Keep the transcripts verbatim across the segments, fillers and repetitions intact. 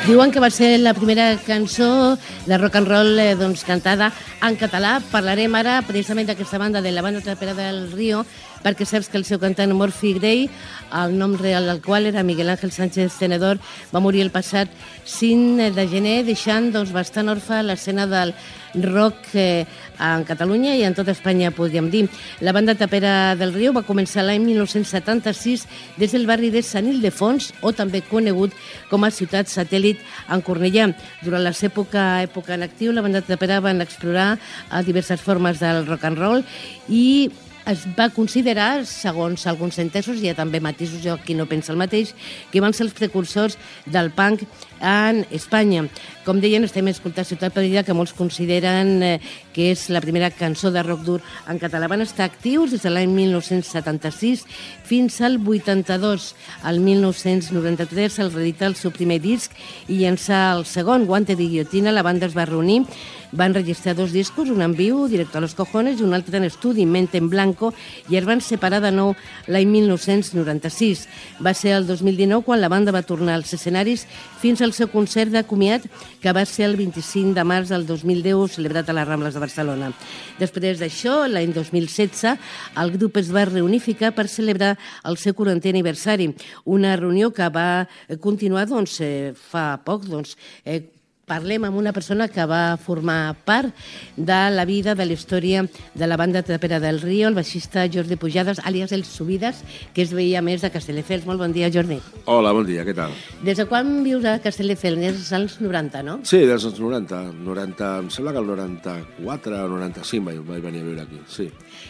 Diuen que va ser la primera cançó de rock and roll eh, doncs, cantada en català. Parlarem ara precisament d'aquesta banda, de la banda trapera del Río, perquè saps que el seu cantant Murphy Gray, el nom real del qual era Miguel Ángel Sánchez Tenedor, va morir el passat cinc de gener, deixant doncs, bastant orfa l'escena del rock eh, en Catalunya i en tota Espanya, podríem dir. La banda trapera del Río va començar l'any mil nou-cents setanta-sis des del barri de Sant Ildefons, o també conegut com a ciutat satèl·lit en Cornellà. Durant la seva època, època en actiu, la banda trapera van explorar diverses formes del rock and roll i es va considerar, segons alguns entesos, hi ha també matisos, jo aquí no penso el mateix, que van ser els precursors del punk en Espanya. Com deien, estem escoltant Ciutat Perdida, que molts consideren eh, que és la primera cançó de rock dur en català. Van estar actius des de l'any mil nou-cents setanta-sis fins al vuitanta-dos. Al mil nou-cents noranta-tres se'ls reedita el seu primer disc i llançar el segon, Guante de Guillotina. La banda es va reunir, van registrar dos discos, un en viu, Directo a los cojones, i un altre en estudi, Mente en blanco, i es van separar de nou l'any mil nou-cents noranta-sis. Va ser el dos mil dinou quan la banda va tornar als escenaris fins al seu concert de comiat, que va ser el vint-i-cinc de març del dos mil deu, celebrat a les Rambles de Barcelona. Després d'això, l'any dos mil setze, el grup es va reunificar per celebrar el seu quarantè aniversari, una reunió que va continuar doncs, eh, fa poc, doncs, eh, parlem amb una persona que va formar part de la vida, de la història de la banda trapera del Río, el baixista Jordi Pujades, àlies El Subides, que es veia més de Castelldefels. Molt bon dia, Jordi. Hola, bon dia, què tal? Des de quan vius a Castelldefels? Des dels noranta, no? Sí, des dels noranta. noranta em sembla que el noranta-quatre o noranta-cinc vaig, vaig venir a viure aquí, sí.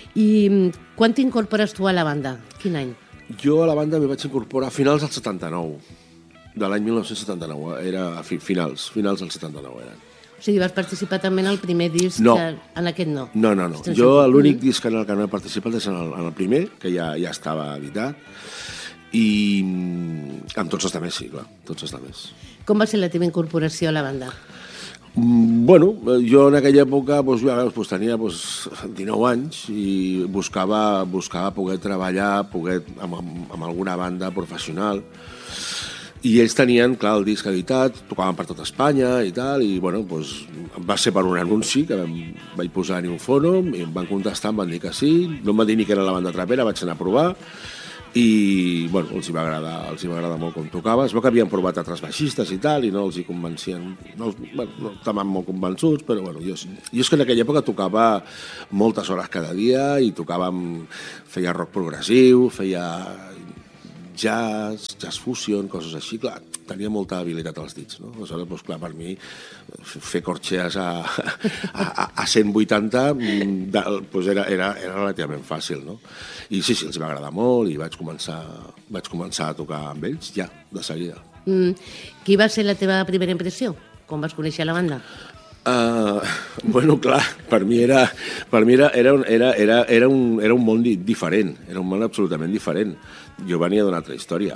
I quan t'incorpores tu a la banda? Quin any? Jo a la banda m'hi vaig incorporar a finals del setanta-nou, de l'any mil nou-cents setanta-nou, era a fi, finals, finals del setanta-nou eren. O sigui, vas participar també en el primer disc, no. que, en aquest no? No, no, no. Jo l'únic disc en el que no he participat és en el, en el primer, que ja, ja estava editat, i amb tots els altres, sí, clar, tots els altres. Com va ser la teva incorporació a la banda? Mm, bueno, jo en aquella època doncs, jo, doncs, tenia doncs, dinou anys i buscava, buscava poder treballar poder, amb, amb alguna banda professional. I ells tenien, clar, el disc editat, tocaven per tot Espanya i tal, i bueno, doncs, va ser per un anunci que vam, vaig posar-hi un fono, i em van contestar, em van dir que sí, no em van dir ni que era la banda trapera, vaig anar a provar, i bueno, els hi va agradar, els hi va agradar molt com tocava. Es veu que havien provat altres baixistes i tal, i no els hi convencien, no, bueno, no estaven molt convençuts, però bueno, jo, jo és que en aquella època tocava moltes hores cada dia, i tocàvem, feia rock progressiu, feia jazz, jazz fusion, coses així, clar, tenia molta habilitat als dits, no? Aleshores, doncs, clar, per mi, fer corxees a, a, a cent vuitanta de, doncs era, era, era relativament fàcil, no? I sí, sí, els va agradar molt i vaig començar, vaig començar a tocar amb ells, ja, de seguida. Mm. Qui va ser la teva primera impressió, quan vas conèixer la banda? Uh, bueno, clar, per mi era, per mi era, era, era, era, era, un, era un món diferent, era un món absolutament diferent. Jo venia d'una altra història.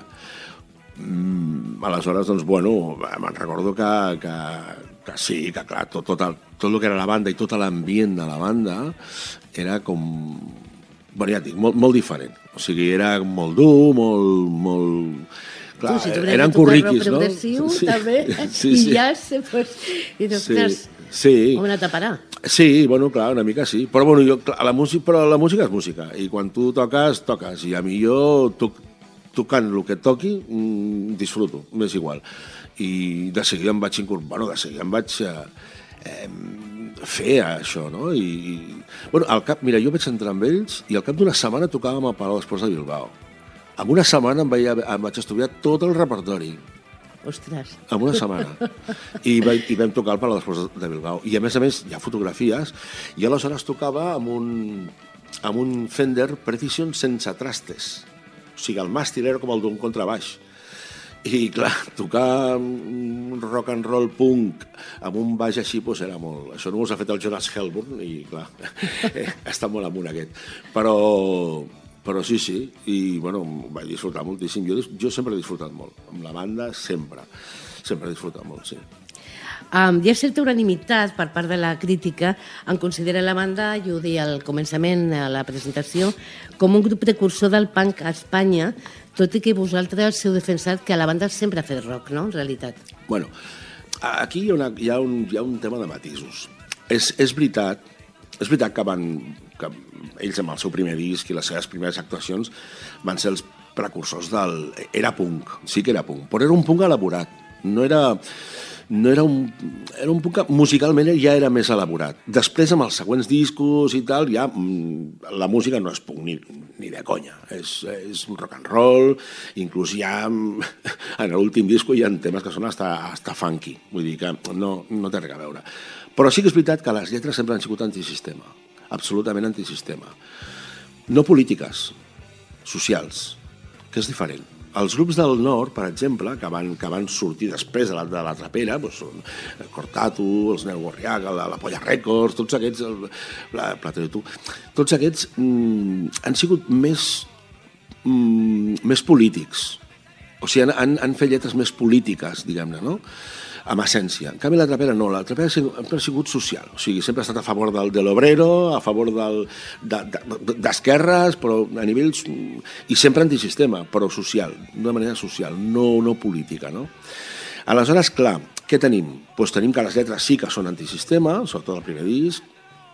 Mm, aleshores, doncs, bueno, me'n recordo que, que, que sí, que clar, tot, tot, el, tot el que era la banda i tot l'ambient de la banda era com, bueno, ja dic, molt, molt diferent. O sigui, era molt dur, molt, molt... Clar, tu, si eren curriquis, no? Sí, també, sí, sí. I ja se pues, i després, sí, sí. Com anar a parar. Sí, bueno, clar, una mica sí. Però, bueno, jo, clar, la música, però la música és música, i quan tu toques, toques. I a mi jo, to, tocant el que toqui, mmm, disfruto, m'és igual. I de seguida em vaig incorporar, bueno, de seguida em vaig eh, eh, fer això, no? I, i, bueno, al cap, mira, jo vaig entrar amb ells i al cap d'una setmana tocàvem al Palau d'Esports de Bilbao. En una setmana em, vaig, em vaig estudiar tot el repertori. Ostres. En una setmana. I, va, I vam tocar al Palau d'Esports de Bilbao. I a més a més hi ha fotografies. I aleshores tocava amb un, amb un Fender Precision sense trastes. O sigui, el màstil era com el d'un contrabaix. I clar, tocar un rock and roll punk amb un baix així, doncs era molt... Això no us ha fet el Jonas Hellborn i clar, està molt amunt aquest. Però... Però sí, sí, i bueno, vaig disfrutar moltíssim. Jo, jo sempre he disfrutat molt, amb la banda sempre, sempre he disfrutat molt, sí. Um, hi ha certa unanimitat per part de la crítica en considerar la banda, i ho deia al començament, a la presentació, com un grup precursor del punk a Espanya, tot i que vosaltres heu defensat que la banda sempre ha fet rock, no?, en realitat. Bueno, aquí hi ha, una, hi ha, un, hi ha un tema de matisos. És, és veritat, és veritat que van... que ells amb el seu primer disc i les seves primeres actuacions van ser els precursors del... Era punk, sí que era punk, però era un punk elaborat. No era... No era un... Era un punk que musicalment ja era més elaborat. Després, amb els següents discos i tal, ja la música no és punk ni, ni de conya. És, és rock and roll, inclús ja en l'últim disco hi ha temes que són hasta, hasta funky. Vull dir que no, no té res a veure. Però sí que és veritat que les lletres sempre han sigut antisistema. Absolutament antisistema. No polítiques, socials, que és diferent. Els grups del nord, per exemple, que van, que van sortir després de la, de la trapera, doncs són Cortatu, els Neu Gorriaga, la, la Polla Records, tots aquests, el, la Plata de Tu, tots aquests mm, han sigut més, mm, més polítics. O sigui, han, han, han fet lletres més polítiques, diguem-ne, no?, amb essència. En canvi, la trapera no, la trapera sempre ha sigut social, o sigui, sempre ha estat a favor del, de l'obrero, a favor del, de, de, d'esquerres, però a nivells... i sempre antisistema, però social, d'una manera social, no, no política, no? Aleshores, clar, què tenim? Pues tenim que les lletres sí que són antisistema, sobretot el primer disc,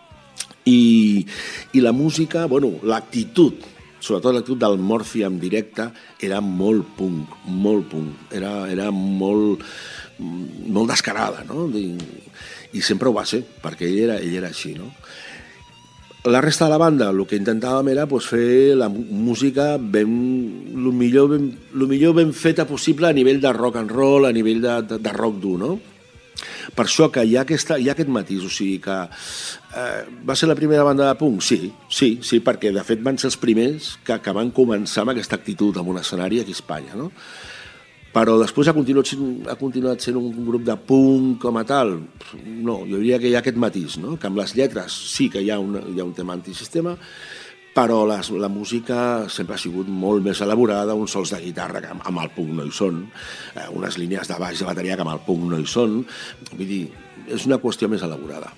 i, i la música, bueno, l'actitud, sobretot l'actitud del Morphy en directe, era molt punk, molt punk, era, era molt... molt descarada, no? I, i sempre ho va ser, perquè ell era, ell era així, no? La resta de la banda, el que intentàvem era pues, fer la música ben, el millor ben, lo millor ben feta possible a nivell de rock and roll, a nivell de, de, de rock dur, no? Per això que hi ha, aquesta, hi ha aquest matís, o sigui que eh, va ser la primera banda de punk? Sí, sí, sí, perquè de fet van ser els primers que, que van començar amb aquesta actitud en un escenari aquí a Espanya, no? Però després ha continuat, ha continuat sent un grup de punk com a tal? No, jo diria que hi ha aquest matís, no? Que amb les lletres sí que hi ha, una, hi ha un tema antisistema, però les, la música sempre ha sigut molt més elaborada, uns sols de guitarra que amb, amb el punk no hi són, eh, unes línies de baix de bateria que amb el punk no hi són, vull dir, és una qüestió més elaborada.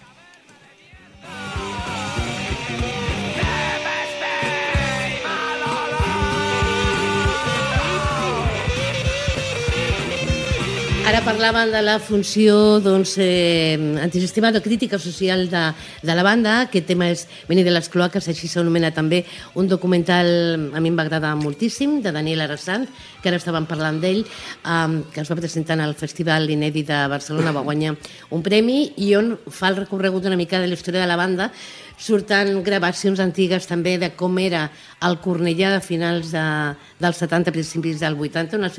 Ara parlaven de la funció doncs, eh, antisistema de crítica social de, de la banda. Aquest tema és Venir de les cloaques, així s'anomena també un documental, a mi em va agradar moltíssim, de Daniel Arasant, que ara estàvem parlant d'ell, eh, que es va presentar al Festival Inèdit de Barcelona, va guanyar un premi, i on fa el recorregut una mica de la història de la banda. Surten gravacions antigues també de com era el Cornellà de finals de, dels setanta, principis del vuitanta, una